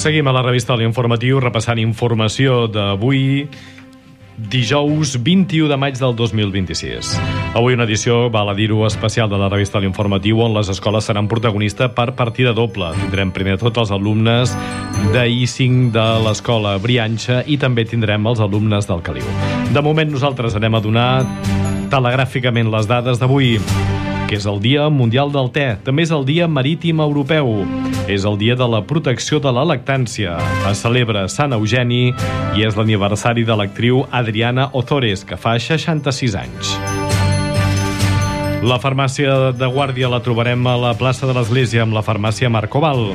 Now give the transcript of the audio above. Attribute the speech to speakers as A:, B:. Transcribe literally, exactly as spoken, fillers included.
A: Seguim a la revista de l'Informatiu repassant informació d'avui, dijous vint-i-u de maig del dos mil vint-i-sis. Avui una edició, val a dir-ho, especial de la revista de l'Informatiu, on les escoles seran protagonista per partida doble. Tindrem primer tots els alumnes de I cinc de l'escola Brianxa i també tindrem els alumnes del Caliu. De moment nosaltres anem a donar telegràficament les dades d'avui, que és el Dia Mundial del Te. També és el Dia Marítim Europeu. És el Dia de la Protecció de la Lactància. Es celebra Sant Eugeni i és l'aniversari de l'actriu Adriana Ozores, que fa seixanta-sis anys. La farmàcia de guàrdia la trobarem a la plaça de l'Església amb la farmàcia Marcoval.